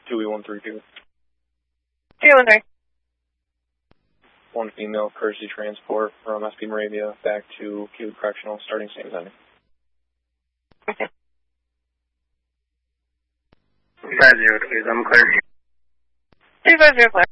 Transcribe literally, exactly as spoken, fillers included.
two E one three two. two E one three. One female courtesy transport from S P Moravia back to Key Correctional, starting same ending. Okay. five zero, please, I'm clear. three five zero, clear.